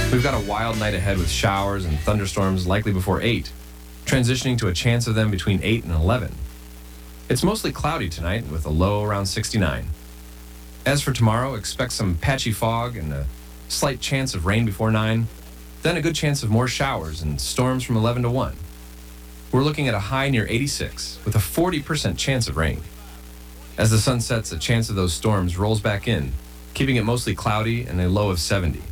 We've got a wild night ahead with showers and thunderstorms likely before 8, transitioning to a chance of them between 8 and 11. It's mostly cloudy tonight with a low around 69. As for tomorrow, expect some patchy fog and a slight chance of rain before 9, then a good chance of more showers and storms from 11 to 1. We're looking at a high near 86 with a 40% chance of rain. As the sun sets, a chance of those storms rolls back in, keeping it mostly cloudy and a low of 70.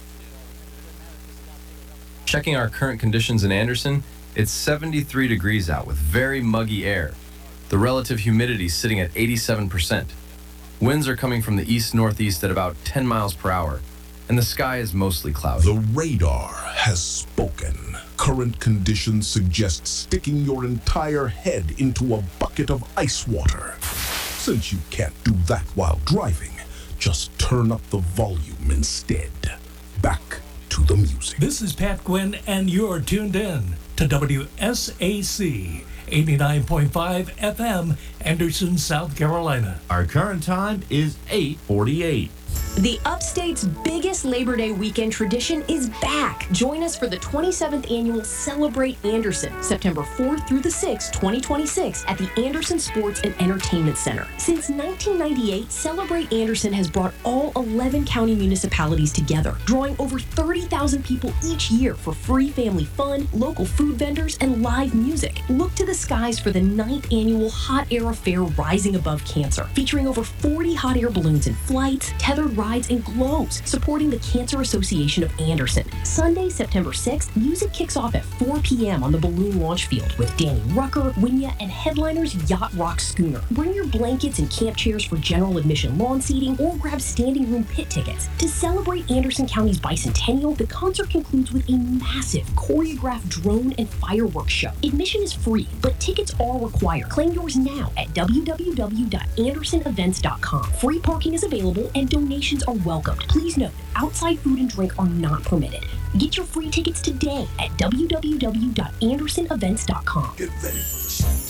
Checking our current conditions in Anderson, it's 73 degrees out with very muggy air. The relative humidity sitting at 87%. Winds are coming from the east-northeast at about 10 miles per hour, and the sky is mostly cloudy. The radar has spoken. Current conditions suggest sticking your entire head into a bucket of ice water. Since you can't do that while driving, just turn up the volume instead. Back to the music. This is Pat Gwynn, and you're tuned in to WSAC 89.5 FM, Anderson, South Carolina. Our current time is 8:48. The Upstate's biggest Labor Day weekend tradition is back. Join us for the 27th annual Celebrate Anderson, September 4th through the 6th, 2026, at the Anderson Sports and Entertainment Center. Since 1998, Celebrate Anderson has brought all 11 county municipalities together, drawing over 30,000 people each year for free family fun, local food vendors, and live music. Look to the skies for the 9th annual Hot Air Affair Rising Above Cancer, featuring over 40 hot air balloons in flights, tethered rides, and glows, supporting the Cancer Association of Anderson. Sunday, September 6th, music kicks off at 4 p.m. on the balloon launch field with Danny Rucker, Winya, and headliners Yacht Rock Schooner. Bring your blankets and camp chairs for general admission lawn seating or grab standing room pit tickets. To celebrate Anderson County's bicentennial, the concert concludes with a massive choreographed drone and fireworks show. Admission is free, but tickets are required. Claim yours now at www.andersonevents.com. Free parking is available and donations are welcomed. Please note, outside food and drink are not permitted. Get your free tickets today at www.andersonevents.com. Get ready for the